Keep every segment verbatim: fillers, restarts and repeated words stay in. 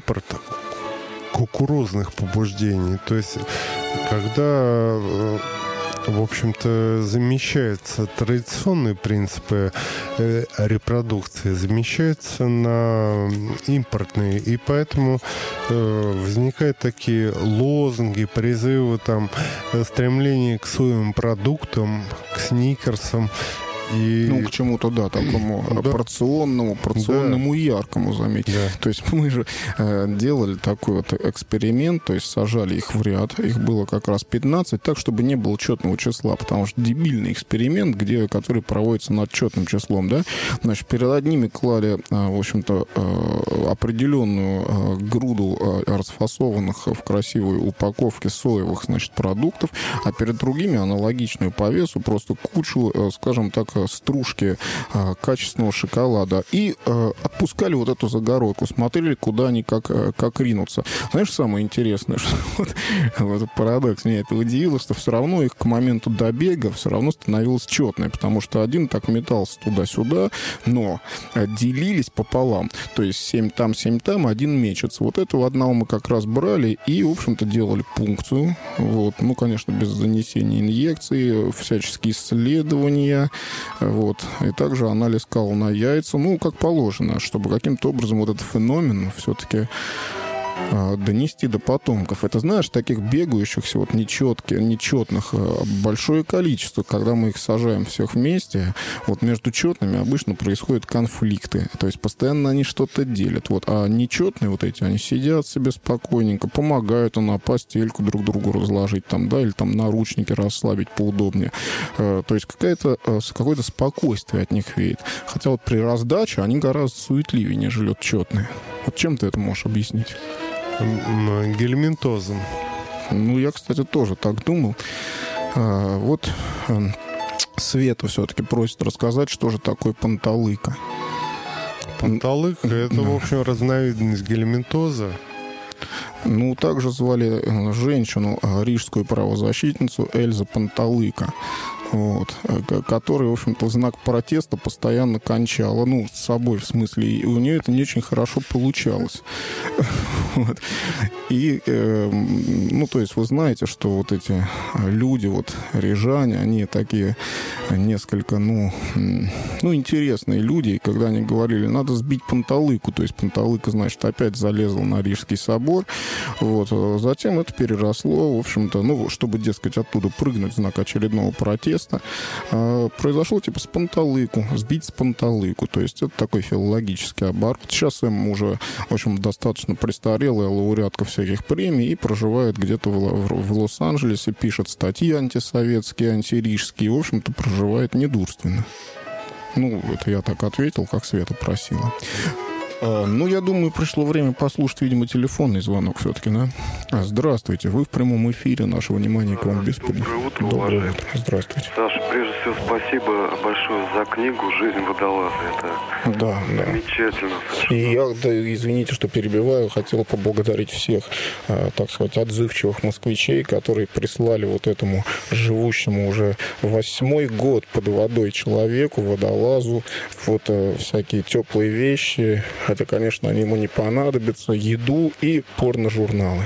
импорт кукурузных побуждений. То есть, когда, в общем-то, замещаются традиционные принципы репродукции, замещаются на импортные. И поэтому возникают такие лозунги, призывы, там, стремление к соевым продуктам, к сникерсам. И... Ну, к чему-то, да, такому да. порционному, порционному да. яркому, заметьте. Да. То есть мы же э, делали такой вот эксперимент, то есть сажали их в ряд, их было как раз пятнадцать, так, чтобы не было четного числа, потому что дебильный эксперимент, где, который проводится над четным числом, да, значит, перед одними клали, э, в общем-то, э, определенную э, груду э, расфасованных в красивой упаковке соевых, значит, продуктов, а перед другими аналогичную по весу, просто кучу, э, скажем так, стружки э, качественного шоколада. И э, отпускали вот эту загородку, смотрели, куда они как, э, как ринутся. Знаешь, самое интересное, что вот, вот парадокс меня это удивило, что все равно их к моменту добега все равно становилось четное, потому что один так метался туда-сюда, но делились пополам. То есть семь там, семь там, один мечется. Вот этого одного мы как раз брали и, в общем-то, делали пункцию. Вот. Ну, конечно, без занесения инъекций, всяческие исследования. Вот. И также анализ кал на яйца, ну, как положено, чтобы каким-то образом вот этот феномен все-таки а, донести до потомков. Это, знаешь, таких бегающихся, вот нечетких, нечетных большое количество. Когда мы их сажаем всех вместе, вот между четными обычно происходят конфликты. То есть постоянно они что-то делят. Вот. А нечетные вот эти, они сидят себе спокойненько, помогают на постельку друг другу разложить, там, да, или там наручники расслабить поудобнее. То есть какая-то, какое-то спокойствие от них веет. Хотя вот при раздаче они гораздо суетливее, нежели четные. Вот чем ты это можешь объяснить? Гельминтозом. Ну, я, кстати, тоже так думал. А, вот Света все-таки просит рассказать, что же такое панталыка. Панталыка — это, да. в общем, разновидность гельминтоза. Ну, также звали женщину, рижскую правозащитницу Эльза Панталыка. Вот, который, в общем-то, в знак протеста постоянно кончала. Ну, с собой, в смысле. И у нее это не очень хорошо получалось. Вот. И, э, ну, то есть вы знаете, что вот эти люди, вот, рижане, они такие несколько, ну, ну, интересные люди. И когда они говорили, надо сбить Панталыку, то есть Панталыка, значит, опять залезла на Рижский собор. Вот. Затем это переросло, в общем-то, ну, чтобы, дескать, оттуда прыгнуть в знак очередного протеста, произошло типа с Панталыку, сбить с Панталыку. То есть это такой филологический оборот. Сейчас им уже, в общем, достаточно престарелая лауреатка всяких премий и проживает где-то в, в, в Лос-Анджелесе, пишет статьи антисоветские, антирижские. В общем-то, проживает недурственно. Ну, это я так ответил, как Света просила. Ну, я думаю, пришло время послушать, видимо, телефонный звонок все-таки, да? А, здравствуйте, вы в прямом эфире, наше внимание к вам бесплатно. Доброе утро, Доброе уважаемый. утро, здравствуйте. Саша, прежде всего, спасибо большое за книгу «Жизнь водолаза». Это да, замечательно. Да. И я, да, извините, что перебиваю, хотел поблагодарить всех, так сказать, отзывчивых москвичей, которые прислали вот этому живущему уже восьмой год под водой человеку, водолазу, вот всякие теплые вещи. Хотя, конечно, они ему не понадобятся. Еду и порно-журналы.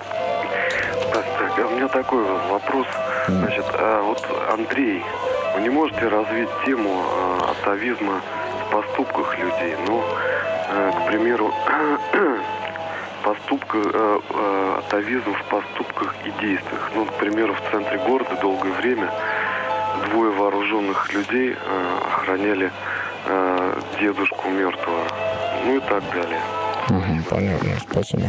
У меня такой вопрос. Значит, а вот, Андрей, вы не можете развить тему а, атовизма в поступках людей? Ну, а, к примеру, поступка, а, а, атовизм в поступках и действиях. Ну, к примеру, в центре города долгое время двое вооруженных людей а, охраняли а, дедушку мертвого. Ну и так далее. Угу, понятно, спасибо.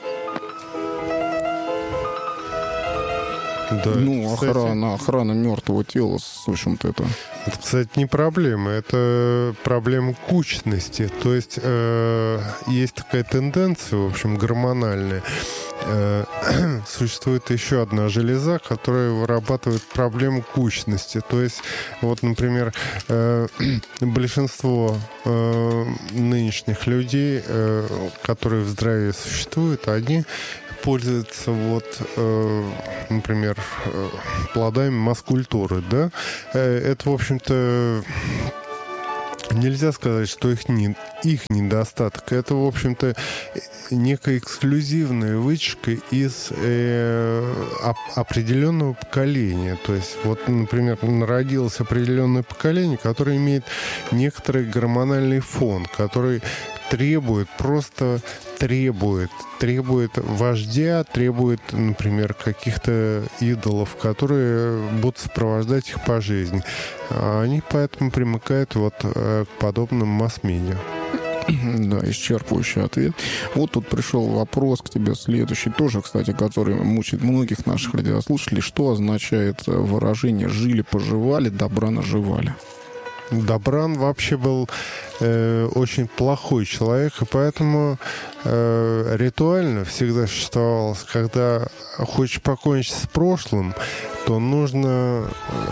Да, ну, кстати, охрана, охрана мертвого тела, в общем-то, это... Это, кстати, не проблема, это проблема кучности. То есть э, есть такая тенденция, в общем, гормональная. Э, существует еще одна железа, которая вырабатывает проблему кучности. То есть, вот, например, э, большинство э, нынешних людей, э, которые в здравии существуют, они пользуются, вот, э, например, э, плодами маскультуры, да? Э, это, в общем-то, нельзя сказать, что их, не, их недостаток. Это, в общем-то, некая эксклюзивная вытяжка из э, оп- определенного поколения. То есть, вот, например, народилось определенное поколение, которое имеет некоторый гормональный фон, который требует, просто требует, требует вождя, требует, например, каких-то идолов, которые будут сопровождать их по жизни. А они поэтому примыкают вот к подобным масс-медиа. Да, исчерпывающий ответ. Вот тут пришел вопрос к тебе следующий, тоже, кстати, который мучает многих наших радиослушателей. Что означает выражение «жили-поживали, добра наживали»? Добран вообще был э, очень плохой человек, и поэтому э, ритуально всегда существовалось, когда хочешь покончить с прошлым, то нужно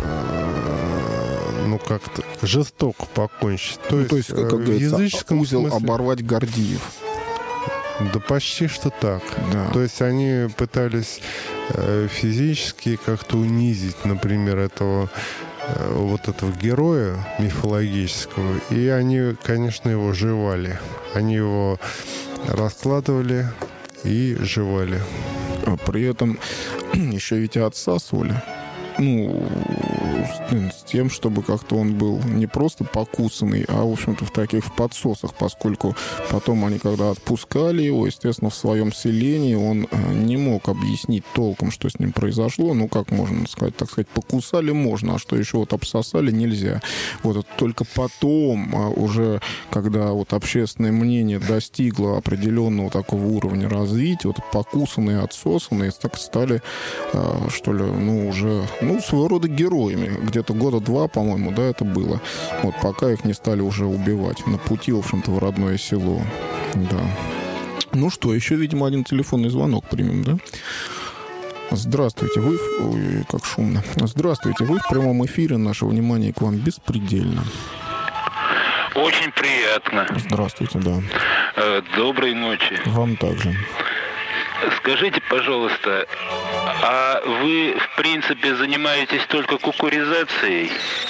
э, ну как-то жестоко покончить. То, ну, есть, то есть, как в языческом узел смысле... оборвать Гордиев. Да почти что так. Да. То есть они пытались э, физически как-то унизить, например, этого вот этого героя мифологического, и они, конечно, его жевали. Они его раскладывали и жевали. А при этом еще ведь и отсасывали. Ну, с, с тем, чтобы как-то он был не просто покусанный, а, в общем-то, в таких в подсосах, поскольку потом они, когда отпускали его, естественно, в своем селении он не мог объяснить толком, что с ним произошло. Ну, как можно сказать, так сказать, покусали можно, а что еще вот обсосали нельзя. Вот только потом, уже когда вот общественное мнение достигло определенного такого уровня развития, вот покусанные, отсосанные так стали, что ли, ну, уже... Ну, своего рода героями. Где-то года два, по-моему, да, это было. Вот, пока их не стали уже убивать. На пути, в общем-то, в родное село. Да. Ну что, еще, видимо, один телефонный звонок примем, да? Здравствуйте, вы... Ой, как шумно. Здравствуйте, вы в прямом эфире. Наше внимание к вам беспредельно. Очень приятно. Здравствуйте, да. Доброй ночи. Вам также. Скажите, пожалуйста, а вы, в принципе, занимаетесь только кукуризацией?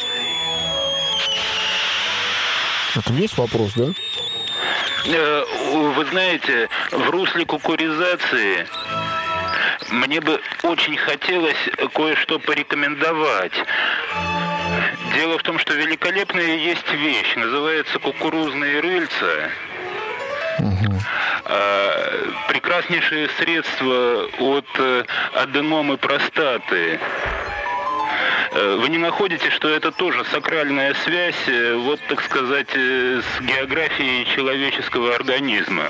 Это весь вопрос, да? Вы знаете, в русле кукуризации мне бы очень хотелось кое-что порекомендовать. Дело в том, что великолепная есть вещь, называется кукурузные рыльца. Угу. Прекраснейшее средство от аденомы простаты. Вы не находите, что это тоже сакральная связь, вот, так сказать, с географией человеческого организма?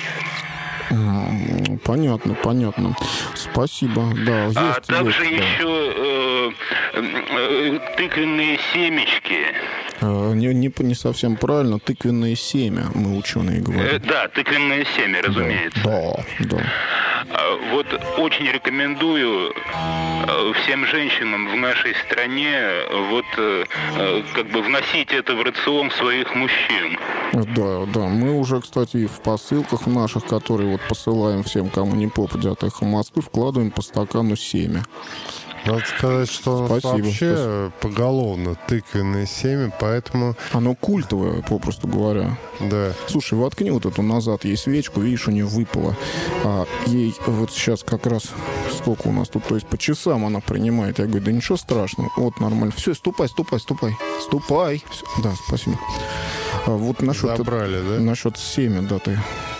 Понятно, понятно. Спасибо. Да, есть, а также есть, еще да. э, э, тыквенные семечки. Не, не, не совсем правильно. Тыквенное семя, мы ученые говорим. Э, да, тыквенное семя, разумеется. Да, да. да. Вот очень рекомендую всем женщинам в нашей стране вот как бы вносить это в рацион своих мужчин. Да, да. Мы уже, кстати, в посылках наших, которые вот посылаем всем, кому не попадя от «Эхо Москвы», вкладываем по стакану семя. Надо сказать, что Спасибо, вообще что... поголовно тыквенное семя, поэтому... Оно культовое, попросту говоря. Да. Слушай, воткни вот эту назад ей свечку, видишь, у нее выпало. А ей вот сейчас как раз... Сколько у нас тут? То есть по часам она принимает. Я говорю, да ничего страшного. Вот, нормально. Все, ступай, ступай, ступай. Ступай. Все. Да, спасибо. А вот насчет... Забрали, да? Насчет семя, да, ты...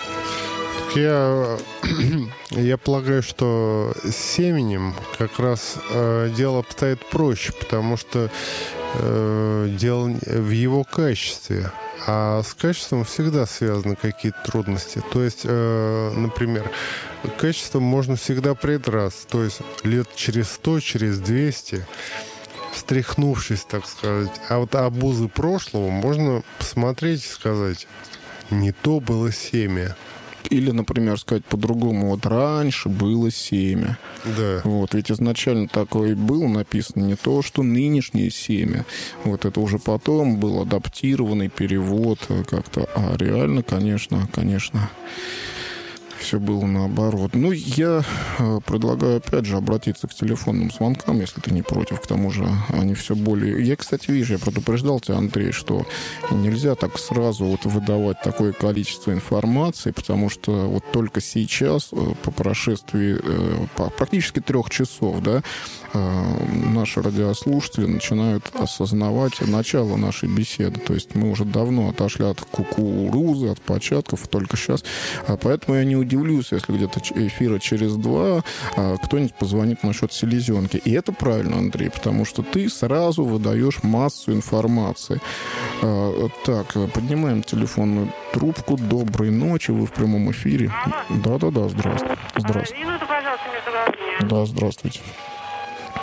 Я, я полагаю, что с семенем как раз э, дело обстоит проще, потому что э, дело в его качестве. А с качеством всегда связаны какие-то трудности. То есть, э, например, к качеству можно всегда придраться. То есть лет через сто, через двести, встряхнувшись, так сказать. А вот обузы прошлого можно посмотреть и сказать, не то было семя. Или, например, сказать по-другому, вот раньше было семя. Да. Вот, ведь изначально такое и было написано, не то, что нынешнее семя. Вот это уже потом был адаптированный перевод как-то. А реально, конечно, конечно, все было наоборот. Ну, я предлагаю, опять же, обратиться к телефонным звонкам, если ты не против. К тому же они все более... Я, кстати, вижу, я предупреждал тебя, Андрей, что нельзя так сразу вот выдавать такое количество информации, потому что вот только сейчас, по прошествии по практически трех часов, да, наши радиослушатели начинают осознавать начало нашей беседы. То есть мы уже давно отошли от кукурузы, от початков, только сейчас. Поэтому я не удивлюсь, если где-то эфира через два кто-нибудь позвонит насчет селезенки. И это правильно, Андрей, потому что ты сразу выдаешь массу информации. Так, поднимаем телефонную трубку. Доброй ночи, вы в прямом эфире. Да-да-да, здравствуйте. Здравствуйте. Минуту, пожалуйста, между Да, здравствуйте.